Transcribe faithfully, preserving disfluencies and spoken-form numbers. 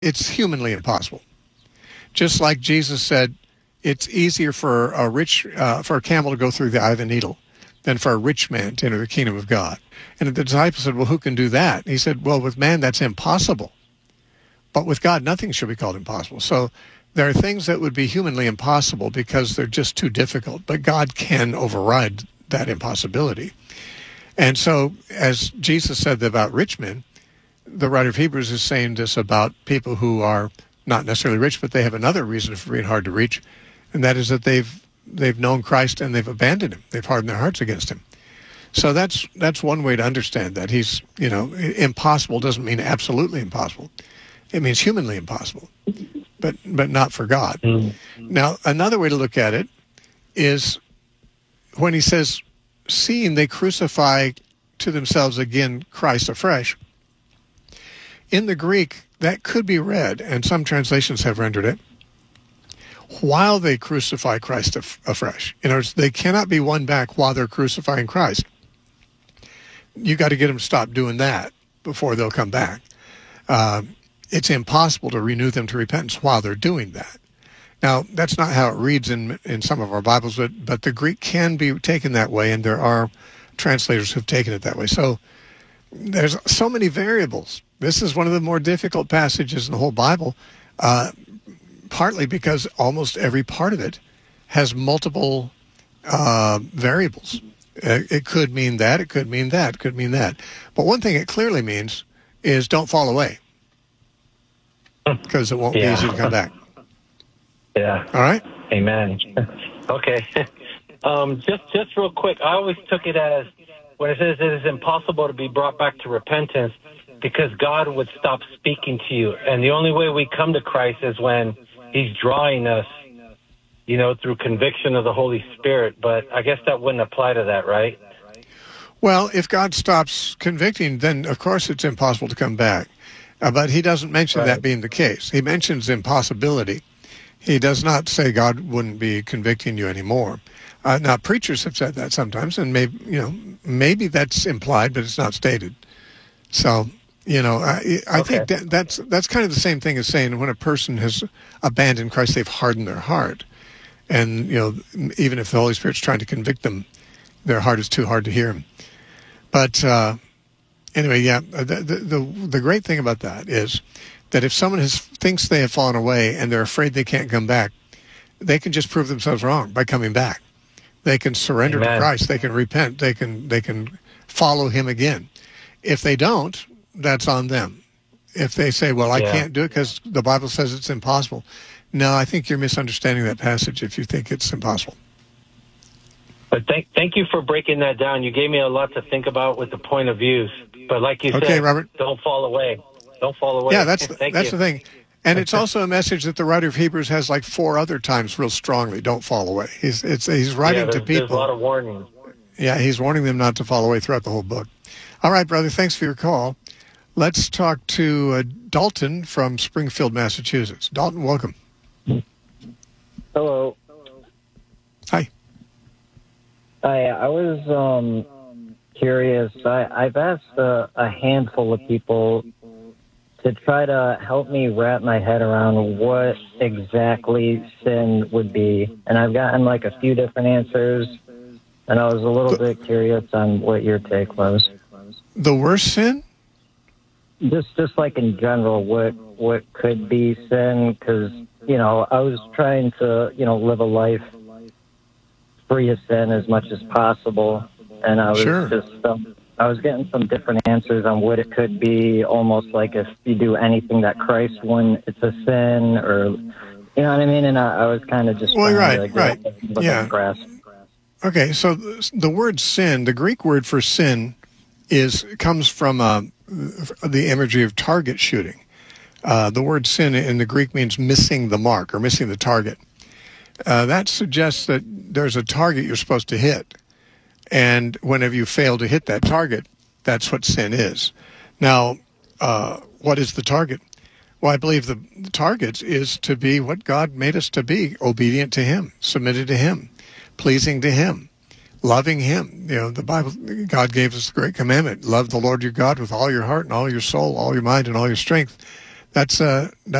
it's humanly impossible. Just like Jesus said, it's easier for a rich, uh, for a camel to go through the eye of a needle than for a rich man to enter the kingdom of God. And the disciples said, well, who can do that? He said, well, with man, that's impossible. But with God, nothing should be called impossible. So there are things that would be humanly impossible because they're just too difficult. But God can override that impossibility. And so, as Jesus said about rich men, the writer of Hebrews is saying this about people who are not necessarily rich, but they have another reason for being hard to reach, and that is that they've they've known Christ and they've abandoned him. They've hardened their hearts against him. So that's that's one way to understand that. He's, you know, impossible doesn't mean absolutely impossible. It means humanly impossible, but but not for God. Mm-hmm. Now, another way to look at it is when he says, seeing they crucify to themselves again Christ afresh. In the Greek, that could be read, and some translations have rendered it, while they crucify Christ af- afresh. In other words, they cannot be won back while they're crucifying Christ. You got to get them to stop doing that before they'll come back. Uh, it's impossible to renew them to repentance while they're doing that. Now, that's not how it reads in in some of our Bibles, but, but the Greek can be taken that way, and there are translators who've taken it that way. So there's so many variables. This is one of the more difficult passages in the whole Bible, uh, partly because almost every part of it has multiple uh, variables. It could mean that, it could mean that, it could mean that. But one thing it clearly means is don't fall away, because it won't yeah. be easy to come back. Yeah. All right? Amen. Okay. um, just just real quick, I always took it as, when it says it is impossible to be brought back to repentance, because God would stop speaking to you. And the only way we come to Christ is when he's drawing us, you know, through conviction of the Holy Spirit. But I guess that wouldn't apply to that, right? Well, if God stops convicting, then of course it's impossible to come back. Uh, but he doesn't mention right. that being the case. He mentions impossibility. He does not say God wouldn't be convicting you anymore. Uh, now, preachers have said that sometimes, and maybe, you know, maybe that's implied, but it's not stated. So, you know, I, I okay. think that, that's that's kind of the same thing as saying when a person has abandoned Christ, they've hardened their heart. And, you know, even if the Holy Spirit's trying to convict them, their heart is too hard to hear him. But uh, anyway, yeah, the, the the the great thing about that is that if someone has, thinks they have fallen away and they're afraid they can't come back, they can just prove themselves wrong by coming back. They can surrender Amen. to Christ. They can repent. They can they can follow him again. If they don't, that's on them. If they say, well, I yeah. can't do it because the Bible says it's impossible. No, I think you're misunderstanding that passage if you think it's impossible. But thank thank you for breaking that down. You gave me a lot to think about with the point of views. But like you okay, said, Robert. don't fall away. Don't fall away. Yeah, that's the, that's you. the thing. And it's also a message that the writer of Hebrews has like four other times real strongly. Don't fall away. He's it's he's writing yeah, to people. There's a lot of warnings. Yeah, he's warning them not to fall away throughout the whole book. All right, brother, thanks for your call. Let's talk to uh, Dalton from Springfield, Massachusetts. Dalton, welcome. Hello. Hi. Hi, I was um, curious. I, I've asked a, a handful of people to try to help me wrap my head around what exactly sin would be. And I've gotten like a few different answers, and I was a little the, bit curious on what your take was. The worst sin? Just just like in general, what what could be sin? Because, you know, I was trying to, you know, live a life free of sin as much as possible. And I was sure. just... Um, I was getting some different answers on what it could be, almost like if you do anything that Christ wouldn't, it's a sin, or, you know what I mean? And I, I was kind of just well, trying right, to right. look yeah. at grass. Okay, so the word sin, the Greek word for sin, is comes from uh, the imagery of target shooting. Uh, the word sin in the Greek means missing the mark or missing the target. Uh, that suggests that there's a target you're supposed to hit. And whenever you fail to hit that target, that's what sin is. Now, uh, what is the target? Well, I believe the, the target is to be what God made us to be, obedient to him, submitted to him, pleasing to him, loving him. You know, the Bible, God gave us the great commandment, love the Lord your God with all your heart and all your soul, all your mind and all your strength. That's uh,